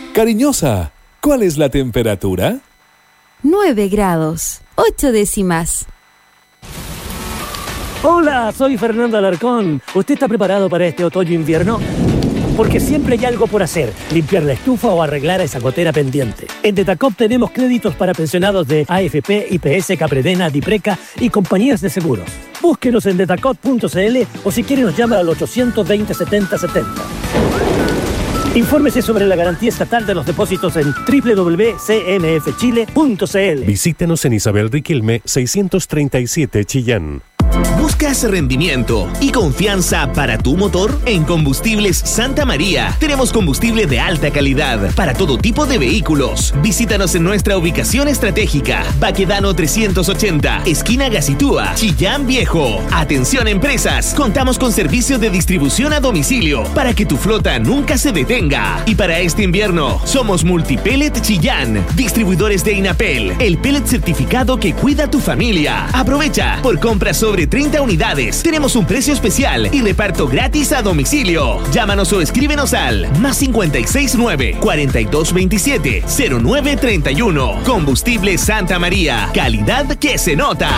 Cariñosa, ¿cuál es la temperatura? 9 grados, 8 décimas. Hola, soy Fernando Alarcón. ¿Usted está preparado para este otoño-invierno? Porque siempre hay algo por hacer, limpiar la estufa o arreglar esa gotera pendiente. En Detacop tenemos créditos para pensionados de AFP, IPS, Capredena, Dipreca y compañías de seguros. Búsquenos en detacop.cl o si quiere nos llama al 820 70 70. Infórmese sobre la garantía estatal de los depósitos en www.cmfchile.cl. Visítenos en Isabel Riquelme 637 Chillán. ¿Buscas rendimiento y confianza para tu motor? En Combustibles Santa María tenemos combustible de alta calidad para todo tipo de vehículos. Visítanos en nuestra ubicación estratégica, Baquedano 380, esquina Gacitúa, Chillán Viejo. Atención empresas, contamos con servicio de distribución a domicilio para que tu flota nunca se detenga. Y para este invierno, somos Multipellet Chillán, distribuidores de Inapel, el pellet certificado que cuida tu familia. Aprovecha, por compra sobre 30 unidades. Tenemos un precio especial y reparto gratis a domicilio. Llámanos o escríbenos al +569 4227 0931. Combustible Santa María. Calidad que se nota.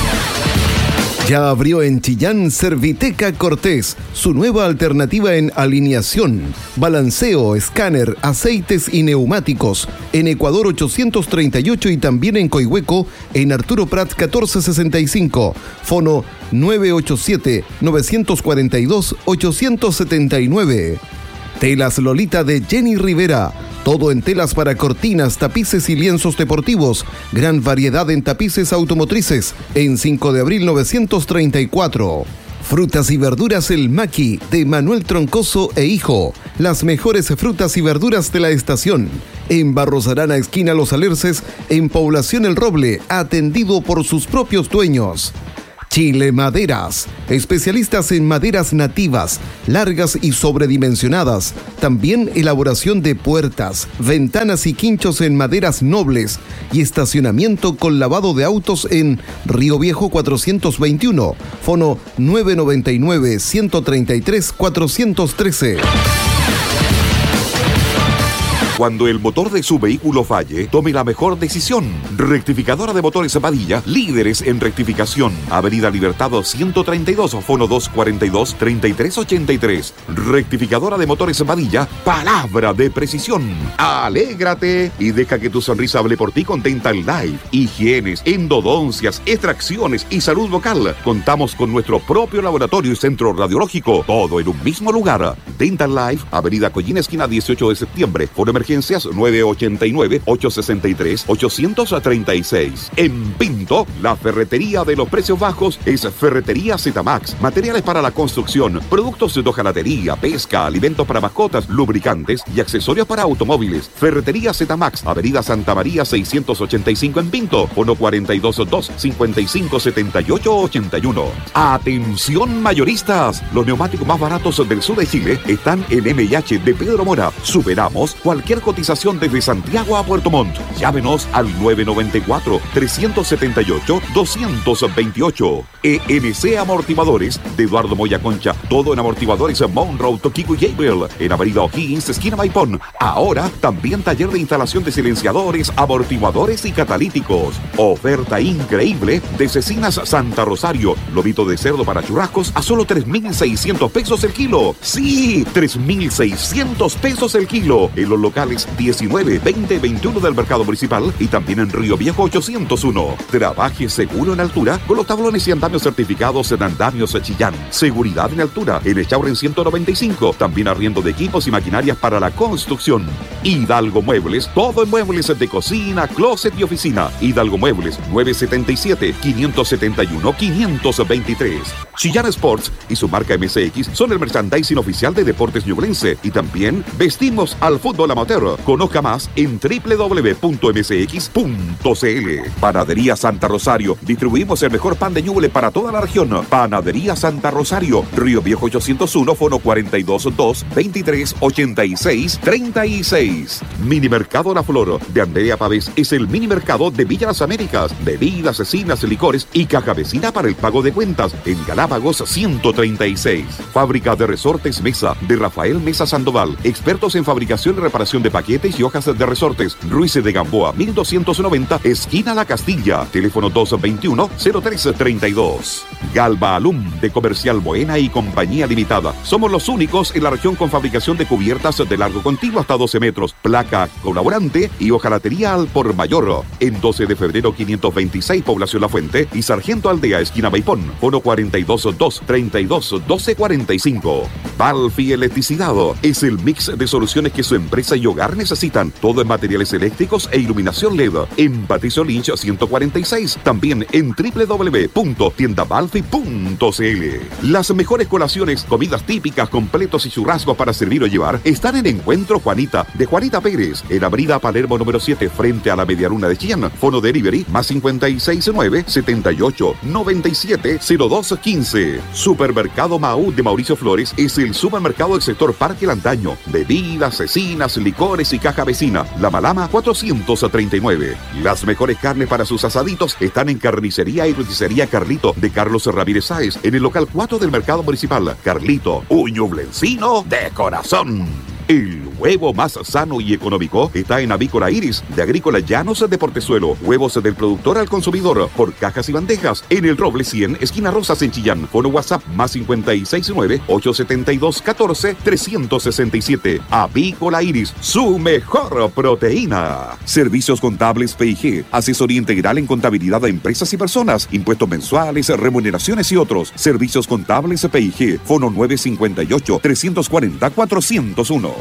Ya abrió en Chillán Serviteca Cortés, su nueva alternativa en alineación, balanceo, escáner, aceites y neumáticos. En Ecuador 838 y también en Coihueco, en Arturo Prat 1465. Fono 987-942-879. Telas Lolita de Jenny Rivera. Todo en telas para cortinas, tapices y lienzos deportivos. Gran variedad en tapices automotrices. En 5 de abril 934. Frutas y verduras El Maqui, de Manuel Troncoso e Hijo. Las mejores frutas y verduras de la estación. En Barros Arana, esquina Los Alerces, en Población El Roble, atendido por sus propios dueños. Chile Maderas, especialistas en maderas nativas, largas y sobredimensionadas. También elaboración de puertas, ventanas y quinchos en maderas nobles y estacionamiento con lavado de autos en Río Viejo 421, fono 999-133-413. Cuando el motor de su vehículo falle, tome la mejor decisión. Rectificadora de Motores Padilla, líderes en rectificación. Avenida Libertad 132, fono 242-3383. Rectificadora de Motores Padilla, palabra de precisión. Alégrate y deja que tu sonrisa hable por ti con Dental Life. Higienes, endodoncias, extracciones y salud vocal. Contamos con nuestro propio laboratorio y centro radiológico. Todo en un mismo lugar. Dental Life, Avenida Collina, esquina 18 de septiembre. Fono emergencias 989-863-836. En Pinto, la ferretería de los precios bajos es Ferretería Zmax. Materiales para la construcción, productos de hojalatería, pesca, alimentos para mascotas, lubricantes y accesorios para automóviles. Ferretería Zmax, Avenida Santa María 685 en Pinto, 142-255-7881. Atención mayoristas, los neumáticos más baratos del sur de Chile están en M&H de Pedro Mora. Superamos cualquier cotización desde Santiago a Puerto Montt. Llámenos al 994-378-228. ENC Amortiguadores de Eduardo Moya Concha. Todo en amortiguadores Monroe, Toquico y Gabriel. En Avenida O'Higgins, esquina Maipón. Ahora también taller de instalación de silenciadores, amortiguadores y catalíticos. Oferta increíble de Cecinas Santa Rosario. Lobito de cerdo para churrascos a solo 3.600 pesos el kilo. Sí, 3.600 pesos el kilo. En los locales 19, 20, 21 del Mercado Municipal y también en Río Viejo 801. Trabaje seguro en altura con los tablones y andamios certificados en Andamios Chillán. Seguridad en altura en Echaurren 195. También arriendo de equipos y maquinarias para la construcción. Hidalgo Muebles, todo en muebles de cocina, closet y oficina. Hidalgo Muebles 977-571-523. Chillán Sports y su marca MSX son el merchandising oficial de Deportes Ñublense y también vestimos al fútbol amateur. Conozca más en www.msx.cl. Panadería Santa Rosario. Distribuimos el mejor pan de Ñuble para toda la región. Panadería Santa Rosario. Río Viejo 801, fono 422-2386-36. Mini Mercado La Flor de Andrea Pavés es el mini mercado de Villa Las Américas. Bebidas, cecinas, licores y caja vecina para el pago de cuentas en Galápagos 136. Fábrica de Resortes Mesa de Rafael Mesa Sandoval. Expertos en fabricación y reparación fabricación de paquetes y hojas de resortes. Ruiz de Gamboa, 1290, esquina La Castilla. Teléfono 221-0332. Galva Alum, de Comercial Moena y Compañía Limitada. Somos los únicos en la región con fabricación de cubiertas de largo continuo hasta 12 metros. Placa colaborante y hojalatería al por mayor. En 12 de febrero 526, Población La Fuente y Sargento Aldea, esquina Maipón. Fono 422-32-1245. Balfi Electricidad es el mix de soluciones que su empresa y hogar necesitan. Todo en materiales eléctricos e iluminación LED. En Patricio Lynch 146. También en www.tiendabalfi.cl. Las mejores colaciones, comidas típicas, completos y churrascos para servir o llevar están en Encuentro Juanita, de Juanita Pérez, en Avenida Palermo número 7, frente a la Medialuna de Chillán. Fono delivery más 569-78-97-0215. Supermercado Maú de Mauricio Flores es el supermercado del sector Parque Lantaño. Bebidas, cecinas, licores y caja vecina. La Malama 439. Las mejores carnes para sus asaditos están en Carnicería y Roticería Carlito de Carlos Ramírez Sáez, en el local 4 del Mercado Municipal. Carlito, un ñublencino de corazón. El huevo más sano y económico está en Avícola Iris, de Agrícola Llanos de Portezuelo. Huevos del productor al consumidor, por cajas y bandejas, en el Roble 100, esquina Rosas en Chillán. Fono WhatsApp más 569-872-14-367. Avícola Iris, su mejor proteína. Servicios contables P&G, asesoría integral en contabilidad a empresas y personas, impuestos mensuales, remuneraciones y otros. Servicios contables P&G, fono 958-340-401.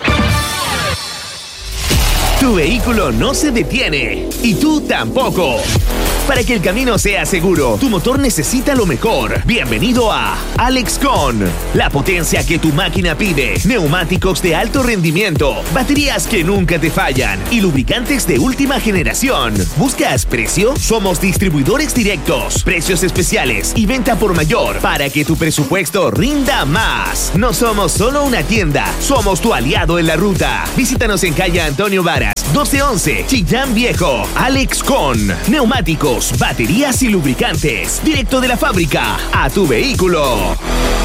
Tu vehículo no se detiene y tú tampoco. Para que el camino sea seguro, tu motor necesita lo mejor. Bienvenido a Alexcon, la potencia que tu máquina pide. Neumáticos de alto rendimiento, baterías que nunca te fallan y lubricantes de última generación. ¿Buscas precio? Somos distribuidores directos, precios especiales y venta por mayor para que tu presupuesto rinda más. No somos solo una tienda, somos tu aliado en la ruta. Visítanos en calle Antonio Varas, 1211, Chillán Viejo. Alexcon, neumáticos, baterías y lubricantes, directo de la fábrica a tu vehículo.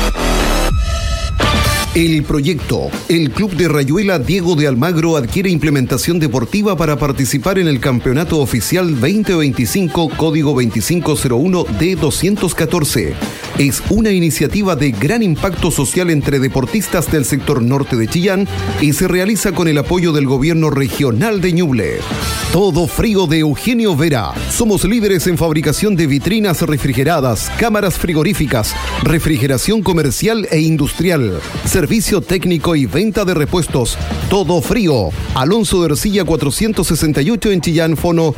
El proyecto. El Club de Rayuela Diego de Almagro adquiere implementación deportiva para participar en el Campeonato Oficial 2025, código 2501 D214. Es una iniciativa de gran impacto social entre deportistas del sector norte de Chillán y se realiza con el apoyo del gobierno regional de Ñuble. Todo Frío de Eugenio Vera. Somos líderes en fabricación de vitrinas refrigeradas, cámaras frigoríficas, refrigeración comercial e industrial, servicio técnico y venta de repuestos. Todo Frío. Alonso de Ercilla 468 en Chillán, fono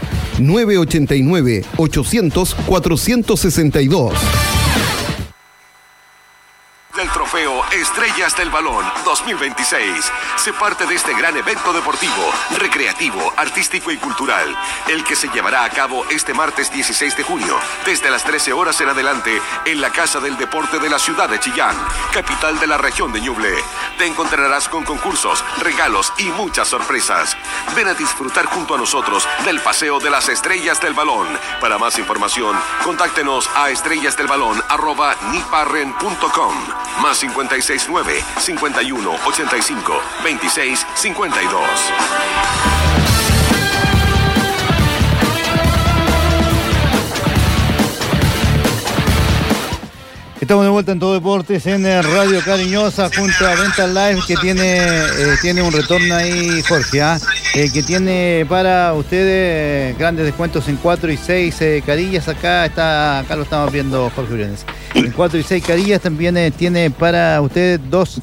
989-800-462. Del trofeo Estrellas del Balón 2026. Se parte de este gran evento deportivo, recreativo, artístico y cultural, el que se llevará a cabo este martes 16 de junio, desde las 13 horas en adelante, en la Casa del Deporte de la ciudad de Chillán, capital de la región de Ñuble. Te encontrarás con concursos, regalos y muchas sorpresas. Ven a disfrutar junto a nosotros del paseo de las Estrellas del Balón. Para más información, contáctenos a estrellasdelbalón@niparren.com. Más 569-5185-2652. Estamos de vuelta en Todo Deportes en Radio Cariñosa junto a Rental Life, que tiene un retorno ahí, Jorge, que tiene para ustedes grandes descuentos en 4 y 6 carillas. Acá lo estamos viendo, Jorge Briones. En 4 y 6 carillas también tiene para ustedes 2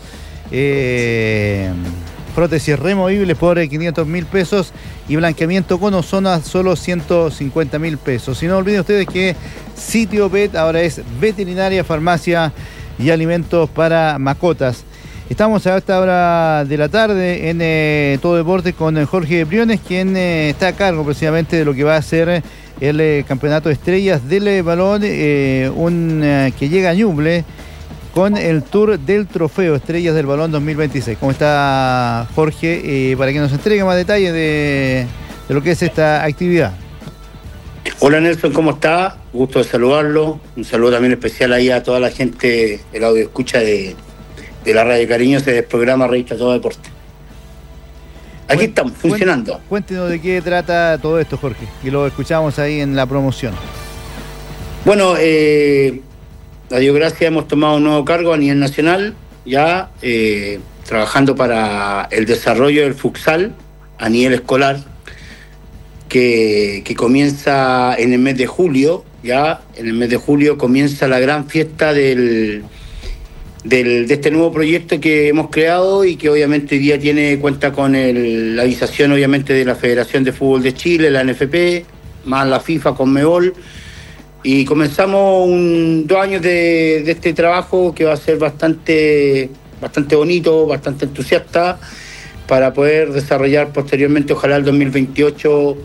prótesis removibles por 500.000 pesos y blanqueamiento con ozona solo 150.000 pesos. Y no olviden ustedes que Sitio Vet ahora es veterinaria, farmacia y alimentos para mascotas. Estamos a esta hora de la tarde en Todo Deportes con Jorge Briones, quien está a cargo precisamente de lo que va a ser el Campeonato de Estrellas del Balón, que llega a Ñuble con el Tour del Trofeo Estrellas del Balón 2026. ¿Cómo está, Jorge? Para que nos entregue más detalles de lo que es esta actividad. Hola Nelson, ¿cómo está? Gusto de saludarlo. Un saludo también especial ahí a toda la gente, el audio escucha de la Radio Cariñosa del programa Revista Todo Deporte. aquí estamos, funcionando. Cuéntenos de qué trata todo esto, Jorge, y lo escuchamos ahí en la promoción. Bueno, la Diocracia hemos tomado un nuevo cargo a nivel nacional, ya trabajando para el desarrollo del futsal a nivel escolar, que comienza en el mes de julio. Ya en el mes de julio comienza la gran fiesta de este nuevo proyecto que hemos creado y que obviamente hoy día cuenta con la avisación obviamente de la Federación de Fútbol de Chile, la NFP, más la FIFA, Conmebol, y comenzamos 2 años de este trabajo que va a ser bastante bonito, bastante entusiasta, para poder desarrollar posteriormente, ojalá el 2028,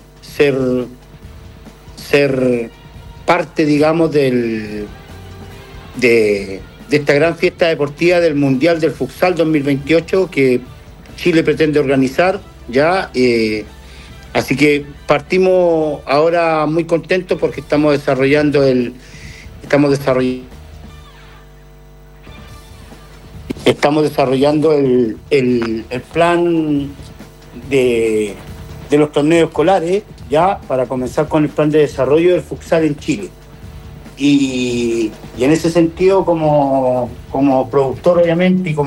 ser parte, digamos, de esta gran fiesta deportiva del Mundial del Futsal 2028 que Chile pretende organizar, ya. Así que partimos ahora muy contentos porque estamos desarrollando el plan de los torneos escolares, ya, para comenzar con el plan de desarrollo del futsal en Chile. Y en ese sentido, como productor, obviamente, y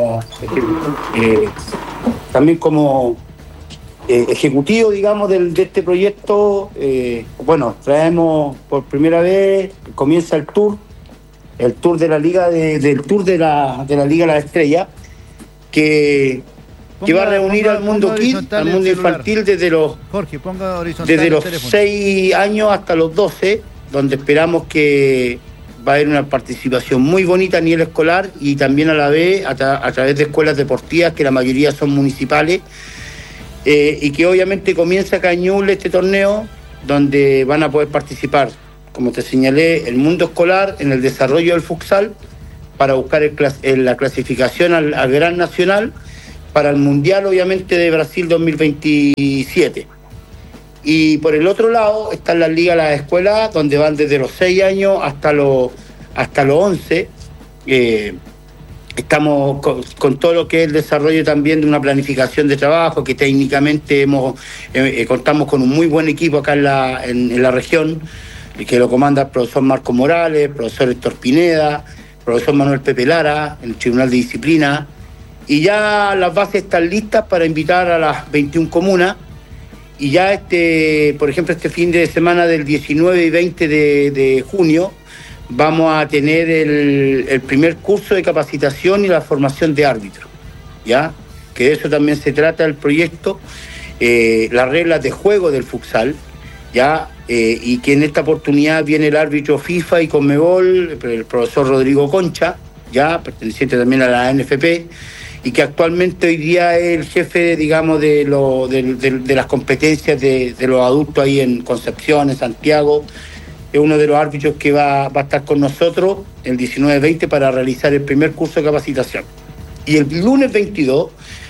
también como ejecutivo, digamos, de este proyecto, traemos por primera vez, comienza el tour de la Liga de la Liga La Estrella, que va a reunir al mundo kid, al mundo infantil desde los 6 años hasta los 12, donde esperamos que va a haber una participación muy bonita a nivel escolar y también a la vez a través de escuelas deportivas, que la mayoría son municipales, y que obviamente comienza acá en Ñuble este torneo, donde van a poder participar, como te señalé, el mundo escolar en el desarrollo del futsal, para buscar la clasificación al Gran Nacional, para el Mundial, obviamente, de Brasil 2027. Y por el otro lado están las ligas, las escuelas, donde van desde los 6 años hasta los 11. Estamos con todo lo que es el desarrollo también de una planificación de trabajo, que técnicamente contamos con un muy buen equipo acá en la región, que lo comanda el profesor Marco Morales, el profesor Héctor Pineda, el profesor Manuel Pepe Lara, en el Tribunal de Disciplina. Y ya las bases están listas para invitar a las 21 comunas. Y ya por ejemplo, este fin de semana del 19 y 20 de junio vamos a tener el primer curso de capacitación y la formación de árbitros, ¿ya? Que de eso también se trata el proyecto, las reglas de juego del futsal, ¿ya? Y que en esta oportunidad viene el árbitro FIFA y Conmebol, el profesor Rodrigo Concha, ya perteneciente también a la NFP, y que actualmente hoy día es el jefe, digamos, de las competencias de los adultos ahí en Concepción, en Santiago. Es uno de los árbitros que va a estar con nosotros el 19-20 para realizar el primer curso de capacitación. Y el lunes 22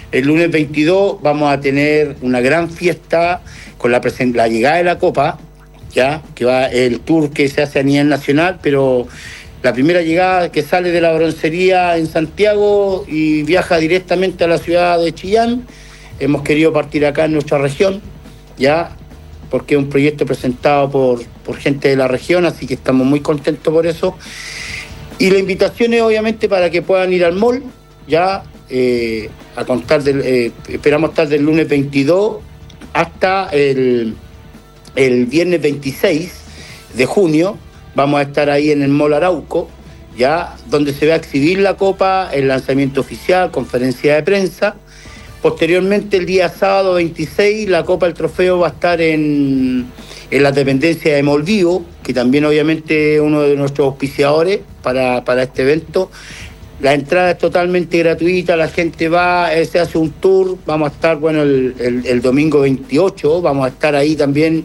vamos a tener una gran fiesta con la llegada de la Copa, ya, que va el tour que se hace a nivel nacional, pero la primera llegada que sale de la broncería en Santiago y viaja directamente a la ciudad de Chillán. Hemos querido partir acá en nuestra región, ya, porque es un proyecto presentado por gente de la región, así que estamos muy contentos por eso. Y la invitación es obviamente para que puedan ir al mall, ya, a contar esperamos estar del lunes 22 hasta el viernes 26 de junio. Vamos a estar ahí en el Mall Arauco, ya, donde se va a exhibir la Copa, el lanzamiento oficial, conferencia de prensa. Posteriormente, el día sábado 26, la Copa, el trofeo va a estar en la dependencia de Mall Vivo, que también obviamente es uno de nuestros auspiciadores para este evento. La entrada es totalmente gratuita, la gente va, se hace un tour. Vamos a estar, el domingo 28, vamos a estar ahí también,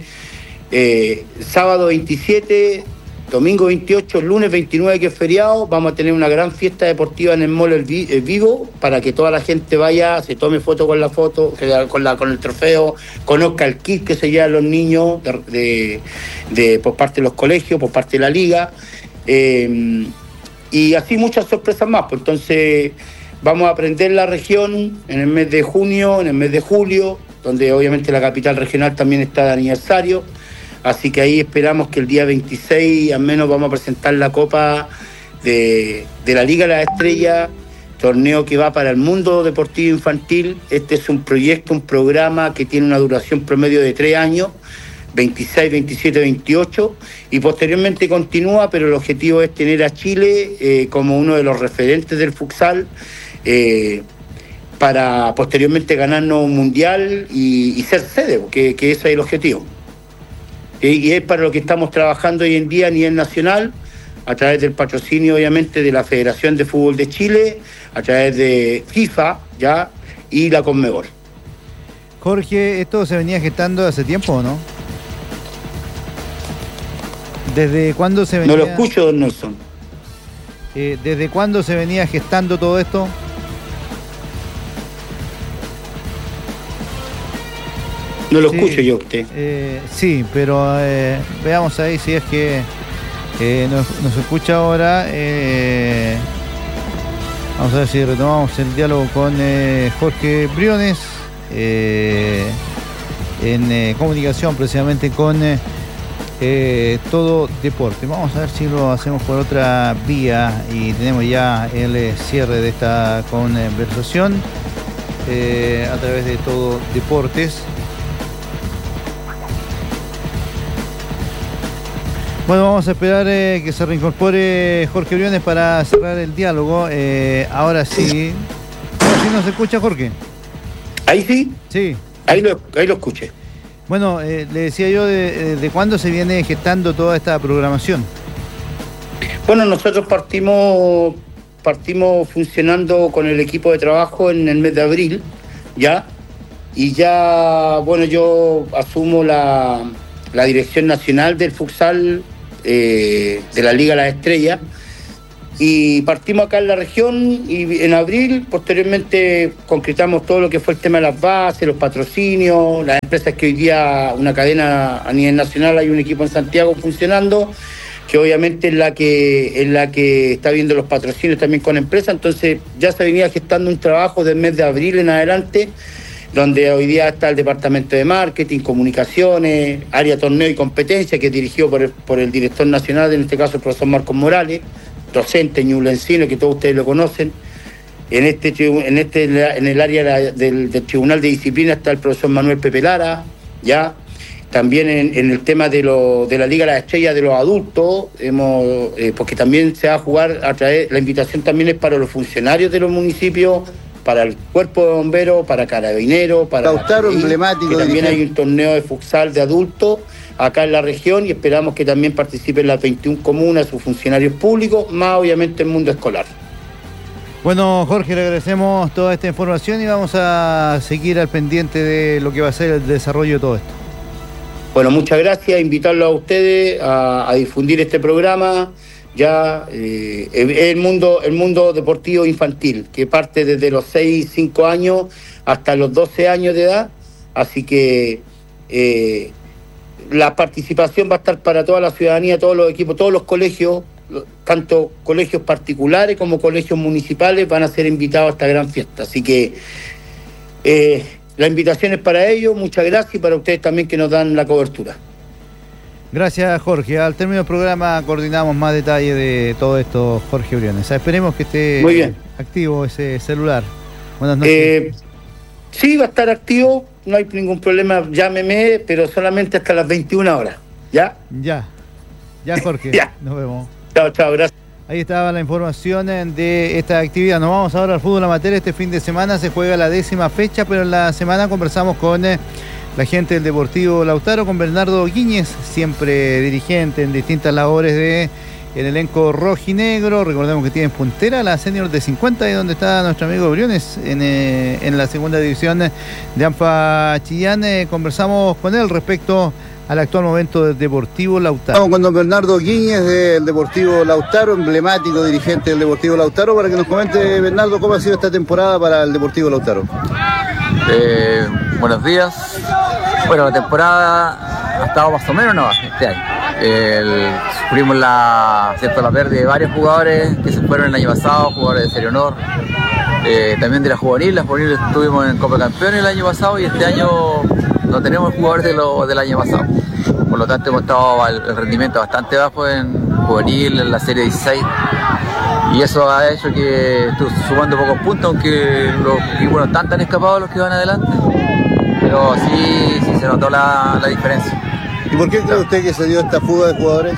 sábado 27, domingo 28, lunes 29, que es feriado. Vamos a tener una gran fiesta deportiva en el Mall El Vivo, para que toda la gente vaya, se tome foto con el trofeo, conozca el kit que se llevan los niños por parte de los colegios, por parte de la liga, y así muchas sorpresas más. Pues entonces vamos a aprender la región en el mes de junio, en el mes de julio, donde obviamente la capital regional también está de aniversario. Así que ahí esperamos que el día 26 al menos vamos a presentar la Copa de la Liga de las Estrellas, torneo que va para el mundo deportivo infantil. Este es un proyecto, un programa que tiene una duración promedio de 3 años, 26, 27, 28, y posteriormente continúa, pero el objetivo es tener a Chile como uno de los referentes del futsal, para posteriormente ganarnos un mundial y ser sede, que ese es el objetivo. Y es para lo que estamos trabajando hoy en día a nivel nacional, a través del patrocinio obviamente de la Federación de Fútbol de Chile, a través de FIFA ya y la Conmebol. Jorge, ¿esto se venía gestando hace tiempo o no? ¿Desde cuándo se venía? No lo escucho, don Nelson. ¿Desde cuándo se venía gestando todo esto? No lo escucho yo a usted. Sí, pero veamos ahí si es que nos escucha ahora. Vamos a ver si retomamos el diálogo con Jorge Briones en comunicación precisamente con Todo Deporte. Vamos a ver si lo hacemos por otra vía y tenemos ya el cierre de esta conversación a través de Todo Deportes. Bueno, vamos a esperar que se reincorpore Jorge Briones para cerrar el diálogo. Ahora sí. ¿Ahora sí nos escucha, Jorge? ¿Ahí sí? Sí. Ahí lo escuché. Bueno, le decía yo de cuándo se viene gestando toda esta programación. Bueno, nosotros partimos funcionando con el equipo de trabajo en el mes de abril, ¿ya? Y ya, bueno, yo asumo la dirección nacional del futsal de la Liga de las Estrellas, y partimos acá en la región y en abril posteriormente concretamos todo lo que fue el tema de las bases, los patrocinios, las empresas que hoy día, una cadena a nivel nacional, hay un equipo en Santiago funcionando, que obviamente es la que está viendo los patrocinios también con empresas. Entonces ya se venía gestando un trabajo del mes de abril en adelante, donde hoy día está el departamento de marketing, comunicaciones, área torneo y competencia, que es dirigido por el director nacional, en este caso el profesor Marcos Morales, docente ñublencino, que todos ustedes lo conocen. En el área del Tribunal de Disciplina está el profesor Manuel Pepe Lara, ya. También en el tema de la Liga de las Estrellas de los adultos, porque también se va a jugar a través, la invitación también es para los funcionarios de los municipios, para el cuerpo de bomberos, para carabineros, para Lautaro, emblemático, que también hay un torneo de futsal de adultos acá en la región, y esperamos que también participen las 21 comunas, sus funcionarios públicos, más obviamente el mundo escolar. Bueno, Jorge, le agradecemos toda esta información y vamos a seguir al pendiente de lo que va a ser el desarrollo de todo esto. Bueno, muchas gracias, invitarlos a ustedes a difundir este programa. Ya el mundo deportivo infantil, que parte desde los 5 años hasta los 12 años de edad, así que la participación va a estar para toda la ciudadanía, todos los equipos, todos los colegios, tanto colegios particulares como colegios municipales van a ser invitados a esta gran fiesta, así que la invitación es para ellos. Muchas gracias, y para ustedes también que nos dan la cobertura. Gracias, Jorge. Al término del programa coordinamos más detalle de todo esto, Jorge Briones. Esperemos que esté muy bien activo ese celular. Buenas noches. Sí, va a estar activo, no hay ningún problema, llámeme, pero solamente hasta las 21 horas. ¿Ya? Ya, Jorge. Ya. Nos vemos. Chao, gracias. Ahí estaba la información de esta actividad. Nos vamos ahora al fútbol amateur. Este fin de semana se juega la 10ª fecha, pero en la semana conversamos con la gente del Deportivo Lautaro, con Bernardo Guíñez, siempre dirigente en distintas labores del elenco rojinegro. Recordemos que tienen puntera la senior de 50, ahí donde está nuestro amigo Briones, en la segunda división de ANFA Chillán. Conversamos con él respecto al actual momento del Deportivo Lautaro. Estamos con don Bernardo Guíñez del Deportivo Lautaro, emblemático dirigente del Deportivo Lautaro, para que nos comente, Bernardo, cómo ha sido esta temporada para el Deportivo Lautaro. Buenos días. Bueno, la temporada ha estado más o menos no este año. Sufrimos la pérdida de varios jugadores que se fueron el año pasado, jugadores de serio honor. también de la juvenil estuvimos en Copa Campeones el año pasado y este año no tenemos jugadores del año pasado. Por lo tanto hemos estado el rendimiento bastante bajo en juvenil, en la serie 16. Y eso ha hecho que estoy sumando pocos puntos, aunque los equipos no están tan escapados los que van adelante. Pero sí se notó la diferencia. ¿Y por qué cree usted que se dio esta fuga de jugadores?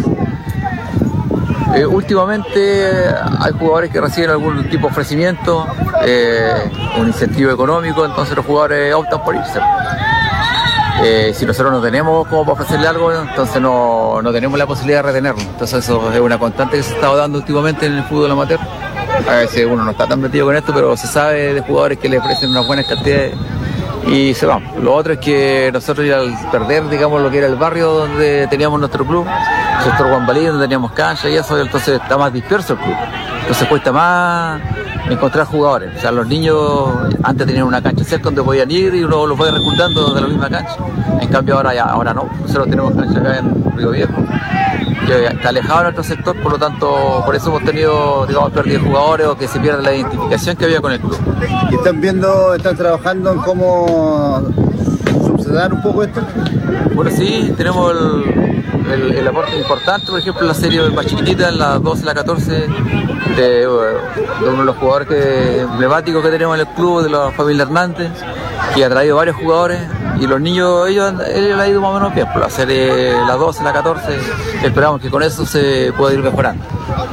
Últimamente hay jugadores que reciben algún tipo de ofrecimiento, un incentivo económico, entonces los jugadores optan por irse. Si nosotros no tenemos como para ofrecerle algo, entonces no tenemos la posibilidad de retenerlo. Entonces eso es una constante que se está dando últimamente en el fútbol amateur. A veces uno no está tan metido con esto, pero se sabe de jugadores que le ofrecen unas buenas cantidades y se van. Lo otro es que nosotros ya al perder, digamos, lo que era el barrio donde teníamos nuestro club, el sector Guambalí, donde teníamos cancha y eso, entonces está más disperso el club. Entonces cuesta más encontrar jugadores. O sea, los niños antes tenían una cancha cerca donde podían ir y uno los fue reclutando de la misma cancha. En cambio ahora no. Nosotros tenemos cancha acá en Río Viejo, que está alejado de nuestro sector, por lo tanto, por eso hemos tenido, digamos, pérdida de jugadores o que se pierde la identificación que había con el club. ¿Y están trabajando en cómo subsanar un poco esto? Bueno, sí, tenemos el aporte importante, por ejemplo, en la serie más chiquitita, en la 12 y la 14, de uno de los jugadores emblemáticos que tenemos en el club, de la familia Hernández, que ha traído varios jugadores, y los niños, él ha ido más o menos bien. Por la serie, la 12, la 14, esperamos que con eso se pueda ir mejorando.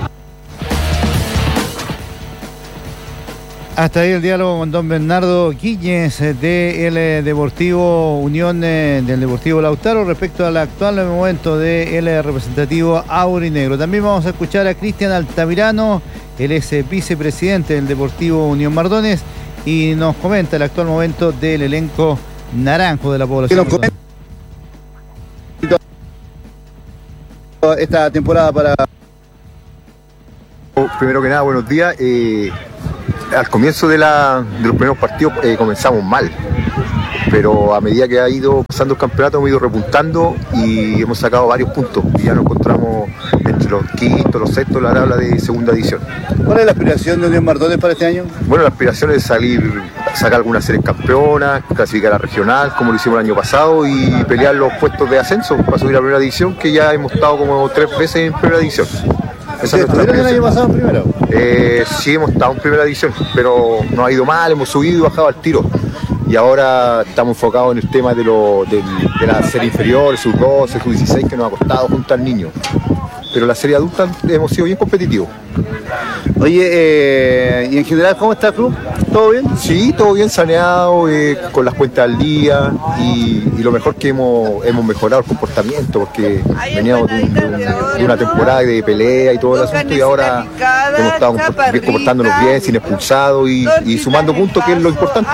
Hasta ahí el diálogo con don Bernardo Guíñez del Deportivo Unión del Deportivo Lautaro respecto al actual momento del representativo aurinegro. También vamos a escuchar a Cristian Altamirano, él es vicepresidente del Deportivo Unión Mardones y nos comenta el actual momento del elenco naranjo de la población. Esta temporada para... Primero que nada, buenos días. Al comienzo de los primeros partidos comenzamos mal, pero a medida que ha ido pasando el campeonato hemos ido repuntando y hemos sacado varios puntos y ya nos encontramos entre los quintos, los sextos de la tabla de segunda división. ¿Cuál es la aspiración de Unión Mardones para este año? Bueno, la aspiración es sacar algunas series campeonas, clasificar a regional como lo hicimos el año pasado y pelear los puestos de ascenso para subir a primera división, que ya hemos estado como 3 veces en primera división. ¿Estuvieron el año pasado en primero? Sí, hemos estado en primera división, pero nos ha ido mal, hemos subido y bajado al tiro. Y ahora estamos enfocados en el tema de la serie inferior, sub-12, sub-16, que nos ha costado juntar niños. Pero la serie adulta hemos sido bien competitivos. Oye, y en general, ¿cómo está el club? ¿Todo bien? Sí, todo bien saneado, con las cuentas al día y lo mejor que hemos mejorado el comportamiento, porque veníamos de una temporada de pelea y todo el asunto y ahora hemos estado comportándonos bien, sin expulsados y sumando puntos, que es lo importante.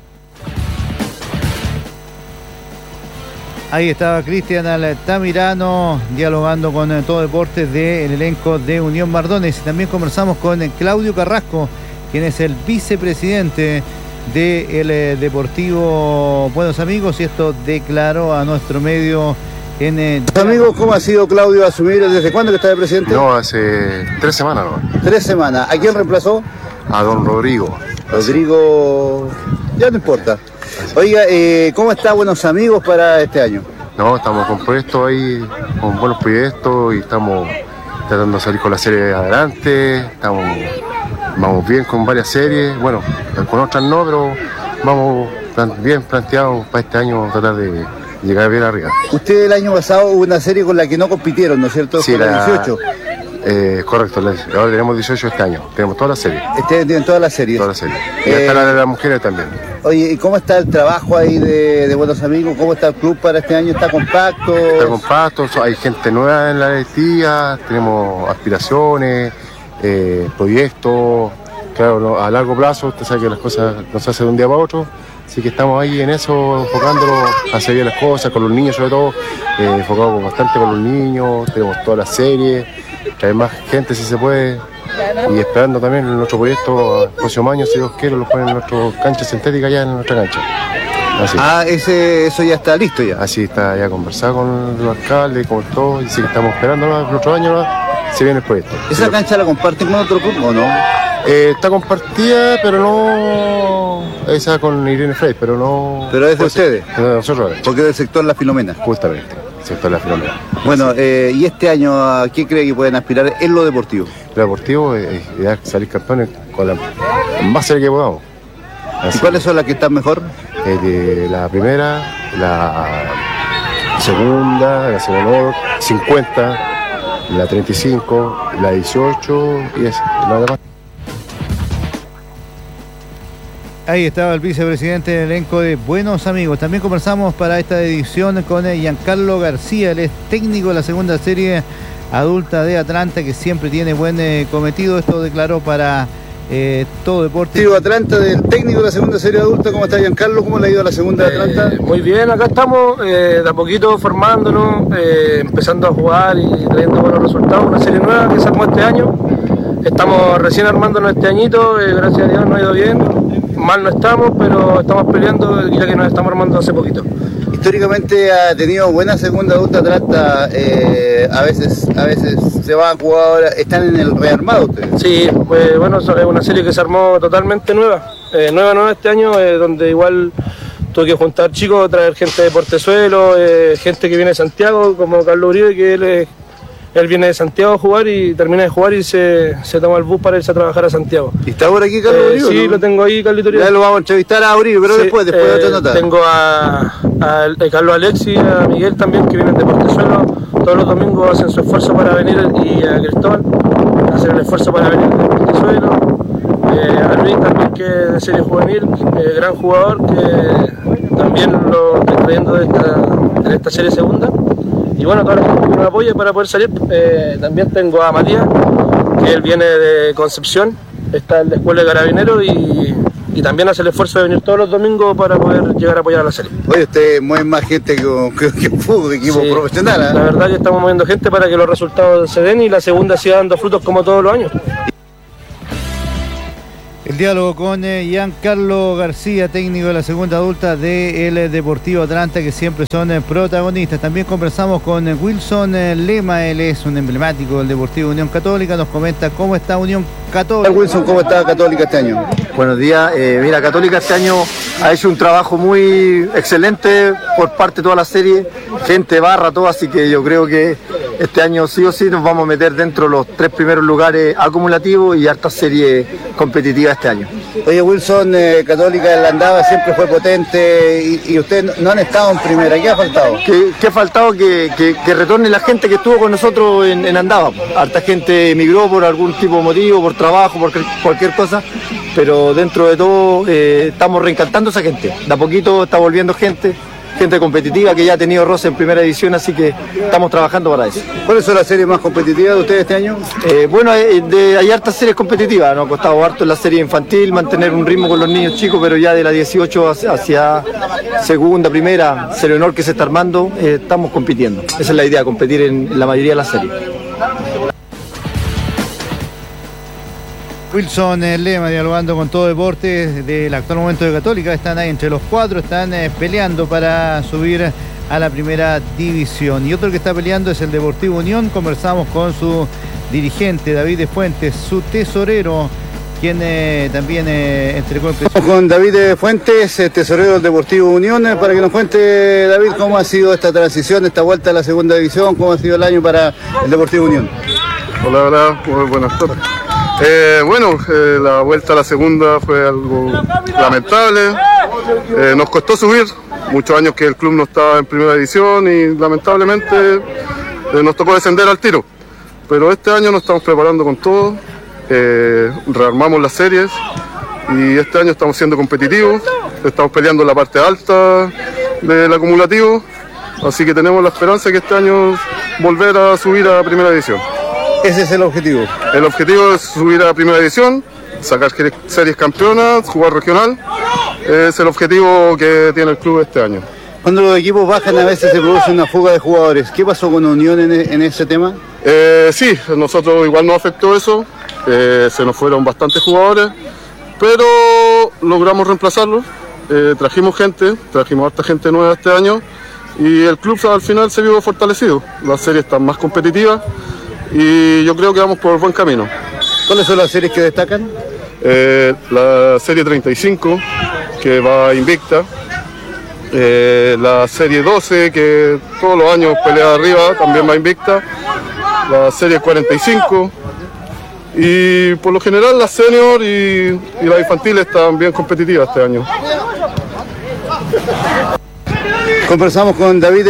Ahí estaba Cristian Altamirano dialogando con Todo Deportes del elenco de Unión Mardones. También conversamos con Claudio Carrasco, quien es el vicepresidente del Deportivo Buenos Amigos, y esto declaró a nuestro medio en... Amigos, ¿cómo ha sido, Claudio, asumir? ¿Desde cuándo que está de presidente? No, hace 3 semanas. ¿No? 3 semanas. ¿A quién reemplazó? A don Rodrigo. Rodrigo, ya no importa. Oiga, ¿cómo está Buenos Amigos para este año? No, estamos compuestos ahí, con buenos proyectos y estamos tratando de salir con la serie adelante. Vamos bien con varias series, bueno, con otras no, pero vamos bien planteados para este año, tratar de llegar bien arriba. Usted el año pasado hubo una serie con la que no compitieron, ¿no es cierto? Sí, con la 18. Correcto, ahora tenemos 18 este año, tenemos todas las series. Tienen todas las series. Todas las series. Y hasta la de las mujeres también. Oye, ¿y cómo está el trabajo ahí de Buenos Amigos? ¿Cómo está el club para este año? ¿Está compacto? Está compacto, hay gente nueva en la directiva, tenemos aspiraciones, proyectos, claro, a largo plazo, usted sabe que las cosas no se hacen de un día para otro, así que estamos ahí en eso, enfocándonos a hacer bien las cosas, con los niños sobre todo, enfocados bastante con los niños, tenemos todas las series, traer más gente si se puede, y esperando también en nuestro proyecto, el próximo año, si Dios quiere, lo ponen en nuestra cancha sintética, ya en nuestra cancha. Así. Eso ya está listo ya. Así está ya conversado con los alcaldes, con todo, y sí que estamos esperando el otro año, se viene el proyecto. ¿Esa cancha la comparten con otro club o no? Está compartida, pero no... Esa con Irene Frey, pero no... Pero es de ustedes. De nosotros. Porque es del sector La Filomena. Justamente, sector La Filomena. Bueno, ¿y este año a qué cree que pueden aspirar en lo deportivo? Lo deportivo es salir campeones con la más serie que podamos. ¿Y cuáles son las que están mejor? La primera, la segunda, la Nacional 50, la 35, la 18 y esa, la demás. Ahí estaba el vicepresidente del elenco de Buenos Amigos. También conversamos para esta edición con Giancarlo García, él es técnico de la segunda serie adulta de Atlanta, que siempre tiene buen cometido. Esto declaró para Todo Deporte. Atlanta, del técnico de la segunda serie adulta. ¿Cómo está Giancarlo? ¿Cómo le ha ido a la segunda de Atlanta? Muy bien, acá estamos de a poquito formándonos, empezando a jugar y trayendo buenos resultados. Una serie nueva que se armó este año. Estamos recién armándonos este añito, gracias a Dios nos ha ido bien. Mal no estamos, pero estamos peleando ya que nos estamos armando hace poquito. Históricamente ha tenido buena segunda adulta Atlanta, a veces se van jugadores, están en el rearmado ustedes. Sí, pues bueno, es una serie que se armó totalmente nueva, nueva este año, donde igual tuve que juntar chicos, traer gente de Portezuelo, gente que viene de Santiago, como Carlos Uribe, que él viene de Santiago a jugar y termina de jugar y se toma el bus para irse a trabajar a Santiago. ¿Y está por aquí Carlos Uribe? Sí, ¿no? Lo tengo ahí, Carlito Uribe. Ya lo vamos a entrevistar a Uribe, pero sí, después de otra nota. Tengo a Carlos Alexis, a Miguel también, que vienen de Portezuelo. Todos los domingos hacen su esfuerzo para venir, y a Cristóbal, hacen el esfuerzo para venir de Portezuelo. A Luis también, que es de serie juvenil, gran jugador, que también lo estoy trayendo de esta serie segunda. Y bueno, toda la gente que nos apoya para poder salir. También tengo a Matías, que él viene de Concepción, está en la escuela de carabineros y también hace el esfuerzo de venir todos los domingos para poder llegar a apoyar a la serie. Oye, usted mueve más gente que un fútbol, que equipo profesional. ¿Eh? La verdad que estamos moviendo gente para que los resultados se den y la segunda siga dando frutos como todos los años. El diálogo con Giancarlo García, técnico de la segunda adulta del Deportivo Atlanta, que siempre son protagonistas. También conversamos con Wilson Lema, él es un emblemático del Deportivo Unión Católica, nos comenta cómo está Unión Católica. Wilson, ¿cómo está Católica este año? Buenos días, mira, Católica este año ha hecho un trabajo muy excelente por parte de toda la serie, gente barra, todo, así que yo creo que este año sí o sí nos vamos a meter dentro de los 3 primeros lugares acumulativos y harta serie competitiva este año. Oye Wilson, Católica en la andaba siempre fue potente y ustedes no han estado en primera. ¿Qué ha faltado? ¿Qué ha faltado? Que retorne la gente que estuvo con nosotros en Andava. Harta gente emigró por algún tipo de motivo, por trabajo, por cualquier cosa, pero dentro de todo estamos reencantando a esa gente. De a poquito está volviendo gente competitiva que ya ha tenido roce en primera edición, así que estamos trabajando para eso. ¿Cuáles son las series más competitivas de ustedes este año? Bueno, hay hartas series competitivas, nos ha costado harto en la serie infantil mantener un ritmo con los niños chicos, pero ya de la 18 hacia segunda, primera, serie honor que se está armando, estamos compitiendo. Esa es la idea, competir en la mayoría de las series. Wilson Lema dialogando con Todo Deportes del actual momento de Católica. Están ahí entre los 4, están peleando para subir a la primera división. Y otro que está peleando es el Deportivo Unión. Conversamos con su dirigente David de Fuentes, su tesorero, quien también entregó el precio. Con David de Fuentes, tesorero del Deportivo Unión, para que nos cuente, David, cómo ha sido esta transición, esta vuelta a la segunda división, cómo ha sido el año para el Deportivo Unión. Hola, muy buenas tardes. La vuelta a la segunda fue algo lamentable, nos costó subir, muchos años que el club no estaba en primera división y lamentablemente nos tocó descender al tiro, pero este año nos estamos preparando con todo, rearmamos las series y este año estamos siendo competitivos, estamos peleando en la parte alta del acumulativo, así que tenemos la esperanza de que este año volver a subir a primera división. ¿Ese es el objetivo? El objetivo es subir a primera división, sacar series campeonas, jugar regional. Es el objetivo que tiene el club este año. Cuando los equipos bajan a veces se produce una fuga de jugadores. ¿Qué pasó con Unión en ese tema? Sí, nosotros igual nos afectó eso. Se nos fueron bastantes jugadores, pero logramos reemplazarlos. Trajimos harta gente nueva este año y el club al final se vio fortalecido. Las series están más competitivas y yo creo que vamos por buen camino. ¿Cuáles son las series que destacan? La serie 35, que va invicta. La serie 12, que todos los años pelea arriba, también va invicta. La serie 45. Y por lo general la senior y las infantiles están bien competitivas este año. Conversamos con David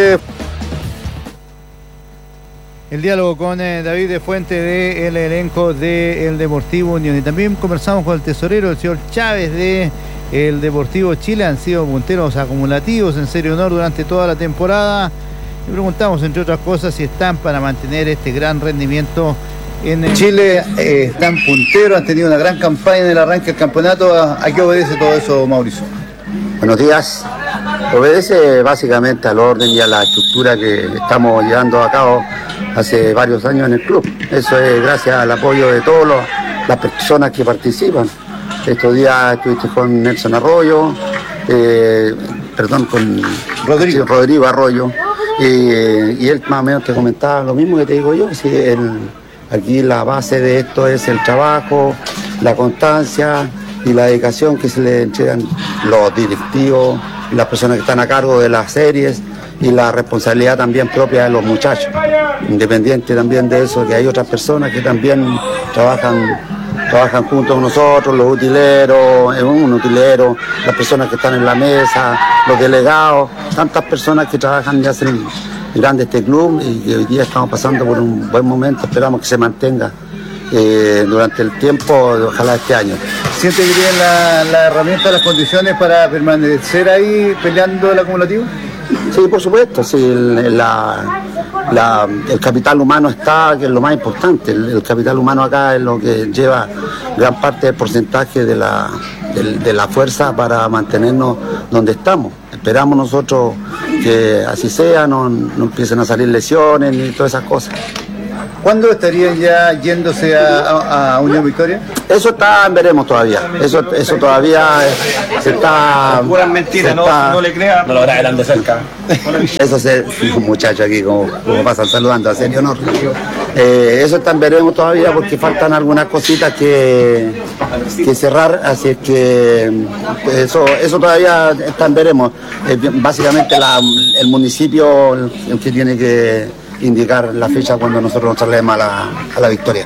el diálogo con David de Fuente del elenco del Deportivo Unión. Y también conversamos con el tesorero, el señor Chávez de el Deportivo Chile. Han sido punteros acumulativos en Serie Honor durante toda la temporada. Y preguntamos, entre otras cosas, si están para mantener este gran rendimiento en Chile. Están punteros, han tenido una gran campaña en el arranque del campeonato. ¿A qué obedece todo eso, Mauricio? Buenos días. Obedece básicamente al orden y a la estructura que estamos llevando a cabo hace varios años en el club. Eso es gracias al apoyo de todas las personas que participan. Estos días estuviste con Nelson Arroyo, con Rodrigo Arroyo, y él más o menos te comentaba lo mismo que te digo yo. Si aquí la base de esto es el trabajo, la constancia y la dedicación que se le entregan los directivos y las personas que están a cargo de las series, y la responsabilidad también propia de los muchachos, independiente también de eso, que hay otras personas que también trabajan junto con nosotros, los utileros, un utilero, las personas que están en la mesa, los delegados, tantas personas que trabajan y hacen grande este club, y hoy día estamos pasando por un buen momento. Esperamos que se mantenga durante el tiempo, ojalá este año. ¿Siente que tienen la herramienta, las condiciones para permanecer ahí peleando el acumulativo? Sí, por supuesto, sí, el capital humano está, que es lo más importante. El capital humano acá es lo que lleva gran parte del porcentaje de la fuerza para mantenernos donde estamos. Esperamos nosotros que así sea, no empiecen a salir lesiones ni todas esas cosas. ¿Cuándo estarían ya yéndose a Unión Victoria? Eso está, veremos todavía. Eso todavía se está... Puras mentiras, no le crean. No lo graban de cerca. Eso es un muchacho aquí, como pasan saludando a Serie Honor. Eso está, veremos todavía, porque faltan algunas cositas que cerrar, así es que eso todavía está, veremos. Básicamente el municipio el que tiene que indicar la fecha cuando nosotros nos traslademos a la victoria.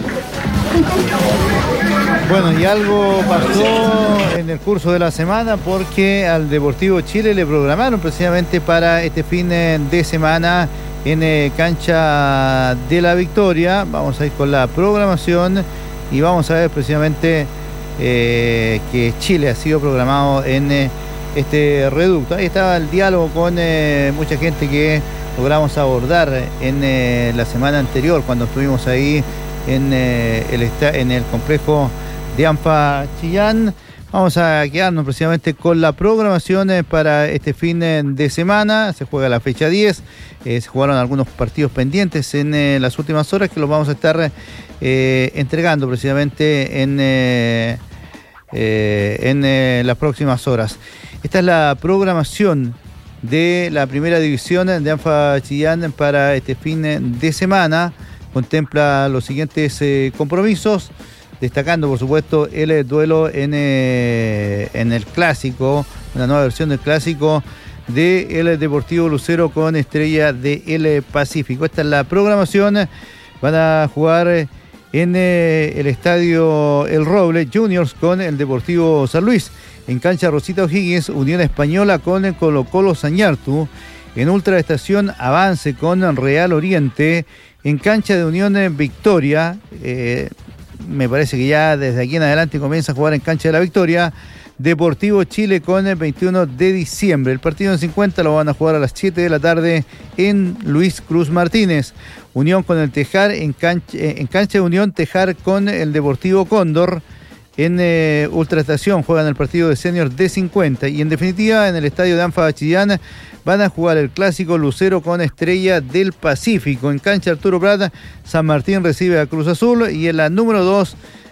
Bueno, y algo pasó en el curso de la semana, porque al Deportivo Chile le programaron precisamente para este fin de semana en cancha de la Victoria. Vamos a ir con la programación y vamos a ver precisamente que Chile ha sido programado en este reducto. Ahí estaba el diálogo con mucha gente que logramos abordar en la semana anterior, cuando estuvimos ahí en el complejo de ANFA Chillán. Vamos a quedarnos precisamente con la programación para este fin de semana. Se juega la fecha 10, se jugaron algunos partidos pendientes en las últimas horas, que los vamos a estar entregando precisamente en las próximas horas. Esta es la programación de la primera división de ANFA Chillán para este fin de semana. Contempla los siguientes compromisos, destacando por supuesto el duelo en el clásico, una nueva versión del clásico de el Deportivo Lucero con Estrella del Pacífico. Esta es la programación. Van a jugar en el estadio El Roble Juniors con el Deportivo San Luis. En cancha Rosita O'Higgins, Unión Española con Colo Colo Sañartu. En Ultra Estación Avance con Real Oriente. En cancha de Unión Victoria, me parece que ya desde aquí en adelante comienza a jugar en cancha de la Victoria, Deportivo Chile con el 21 de diciembre. El partido en 50 lo van a jugar a las 7 de la tarde en Luis Cruz Martínez. Unión con el Tejar, en cancha de Unión, Tejar con el Deportivo Cóndor. En Ultraestación juegan el partido de senior de 50. Y en definitiva, en el estadio de ANFA Chillán van a jugar el clásico Lucero con Estrella del Pacífico. En cancha Arturo Prat, San Martín recibe a Cruz Azul. Y en la número 2,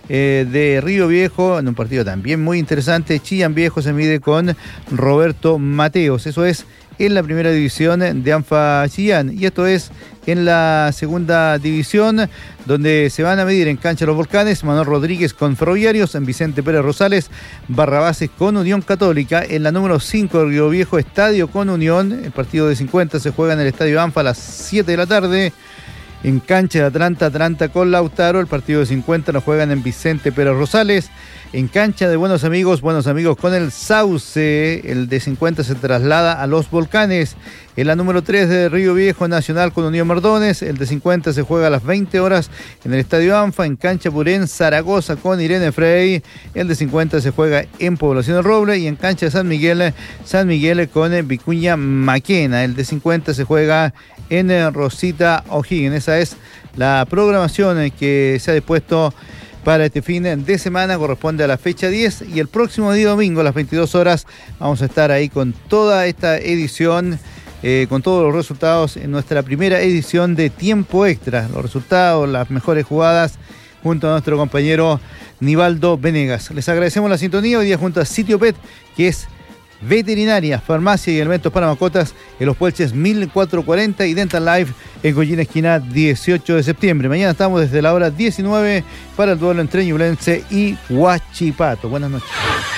de Río Viejo, en un partido también muy interesante. Chillán Viejo se mide con Roberto Mateos. Eso es en la primera división de ANFA Chillán. Y esto es en la segunda división, donde se van a medir en cancha Los Volcanes, Manuel Rodríguez con Ferroviarios, en Vicente Pérez Rosales, Barrabases con Unión Católica. En la número 5 de Río Viejo, Estadio con Unión. El partido de 50 se juega en el Estadio ANFA a las 7 de la tarde. En cancha de Atlanta con Lautaro. El partido de 50 lo juegan en Vicente Pérez Rosales. En cancha de Buenos Amigos con el Sauce. El de 50 se traslada a Los Volcanes. En la número 3 de Río Viejo, Nacional con Unión Mardones. El de 50 se juega a las 20 horas en el Estadio ANFA. En cancha Purén, Zaragoza con Irene Frey. El de 50 se juega en Población del Roble. Y en cancha de San Miguel con Vicuña Maquena. El de 50 se juega en Rosita O'Higgins. Esa es la programación que se ha dispuesto para este fin de semana. Corresponde a la fecha 10 y el próximo día domingo a las 22 horas vamos a estar ahí con toda esta edición, con todos los resultados en nuestra primera edición de Tiempo Extra. Los resultados, las mejores jugadas, junto a nuestro compañero Nivaldo Venegas. Les agradecemos la sintonía hoy día junto a Sitio Pet, que es veterinaria, farmacia y alimentos para mascotas en Los Puelches 1440 y Dental Life en Collina Esquina 18 de septiembre. Mañana estamos desde la hora 19 para el duelo entre Ñublense y Huachipato. Buenas noches.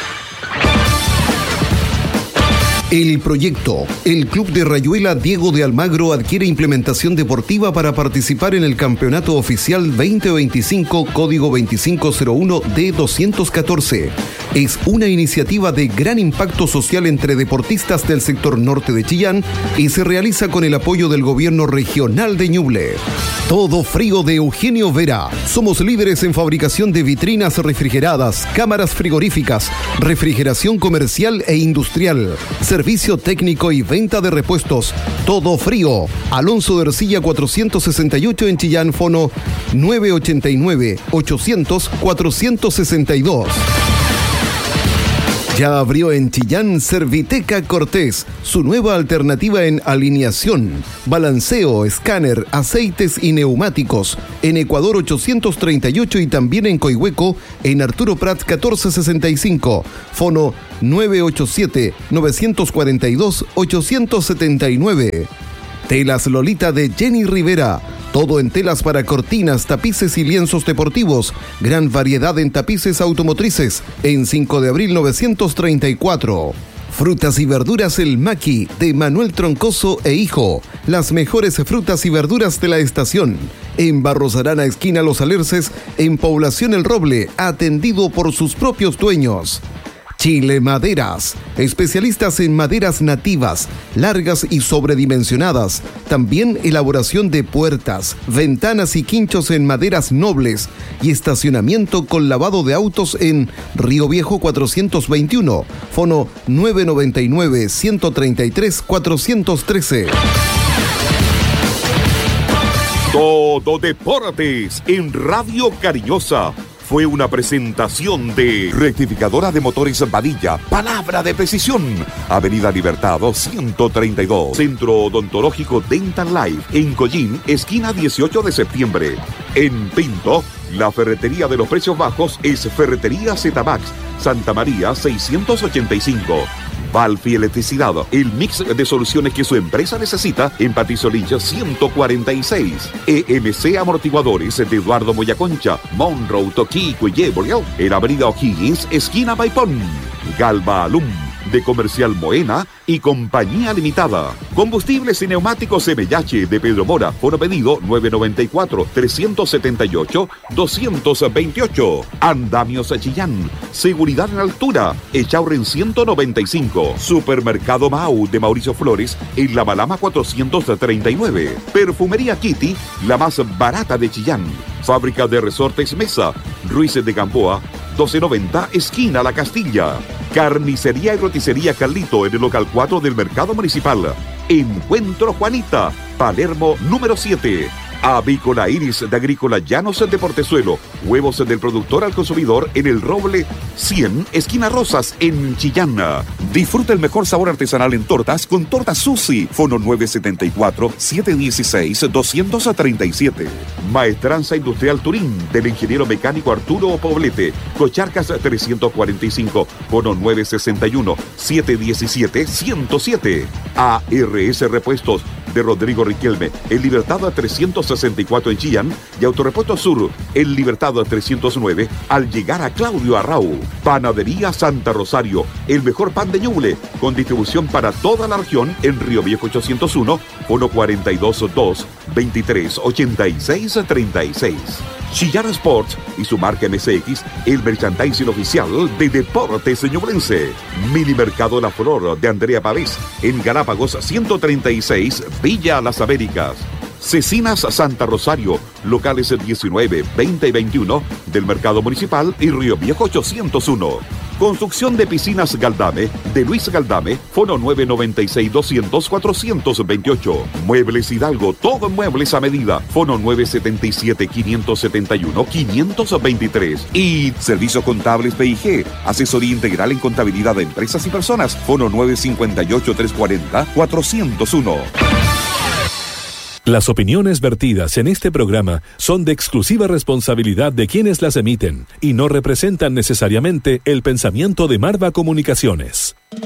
El proyecto. El Club de Rayuela Diego de Almagro adquiere implementación deportiva para participar en el Campeonato Oficial 2025, código 2501D214. Es una iniciativa de gran impacto social entre deportistas del sector norte de Chillán y se realiza con el apoyo del gobierno regional de Ñuble. Todo Frío de Eugenio Vera. Somos líderes en fabricación de vitrinas refrigeradas, cámaras frigoríficas, refrigeración comercial e industrial, servicio técnico y venta de repuestos. Todo Frío. Alonso de Ercilla 468 en Chillán, fono 989-800-462. Ya abrió en Chillán Serviteca Cortés, su nueva alternativa en alineación, balanceo, escáner, aceites y neumáticos. En Ecuador 838 y también en Coihueco, en Arturo Prat 1465. Fono 987-942-879. Telas Lolita de Jenny Rivera. Todo en telas para cortinas, tapices y lienzos deportivos. Gran variedad en tapices automotrices. En 5 de abril 934. Frutas y verduras El Maqui, de Manuel Troncoso e Hijo. Las mejores frutas y verduras de la estación. En Barros Arana, esquina Los Alerces, en Población El Roble, atendido por sus propios dueños. Chile Maderas, especialistas en maderas nativas, largas y sobredimensionadas. También elaboración de puertas, ventanas y quinchos en maderas nobles y estacionamiento con lavado de autos en Río Viejo 421, fono 999-133-413. Todo Deportes en Radio Cariñosa. Fue una presentación de Rectificadora de Motores Padilla, palabra de precisión. Avenida Libertad 132. Centro Odontológico Dental Life, en Collín, esquina 18 de septiembre. En Pinto, la ferretería de los precios bajos es Ferretería Z-Max, Santa María 685. Valfi Electricidad, el mix de soluciones que su empresa necesita en Patricio Lynch 146. EMC Amortiguadores de Eduardo Moyaconcha, Monroe, Toquico y Yebriel, en Avenida O'Higgins, esquina Maipón. Galva Alum, de Comercial Moena y Compañía Limitada. Combustibles y neumáticos MH de Pedro Mora. Fono pedido 994-379-228. Andamios Chillán. Seguridad en altura. Echaurren 195. Supermercado Mau de Mauricio Flores en La Malama 439. Perfumería Kitty, la más barata de Chillán. Fábrica de Resortes Mesa. Ruiz de Gamboa 1290, esquina La Castilla. Carnicería y roticería Carlito en el local 4 del Mercado Municipal. Encuentro Juanita, Palermo número 7. Avícola Iris de Agrícola Llanos de Portezuelo. Huevos del productor al consumidor en El Roble 100, esquina Rosas, en Chillán. Disfruta el mejor sabor artesanal en tortas con Torta Susi. Fono 974-716-237. Maestranza Industrial Turín del ingeniero mecánico Arturo Poblete. Cocharcas 345. Fono 961-717-107. ARS Repuestos de Rodrigo Riquelme, en Libertad 364 en Chillán, y Autorepuesto Sur, en Libertad 309, al llegar a Claudio Arrau. Panadería Santa Rosario, el mejor pan de Ñuble, con distribución para toda la región en Río Viejo 801, 142-2-23-86-36. Chillán Sports y su marca MSX, el merchandising oficial de Deportes Ñublense. Mini Mercado La Flor de Andrea Pavés, en Galápagos 136, Villa Las Américas. Cecinas Santa Rosario, locales 19, 20 y 21 del Mercado Municipal y Río Viejo 801. Construcción de piscinas Galdame, de Luis Galdame, fono 996-200-428. Muebles Hidalgo, todo en muebles a medida, fono 977-571-523. Y Servicios Contables PIG, asesoría integral en contabilidad de empresas y personas, fono 958-340-401. Las opiniones vertidas en este programa son de exclusiva responsabilidad de quienes las emiten y no representan necesariamente el pensamiento de Marva Comunicaciones.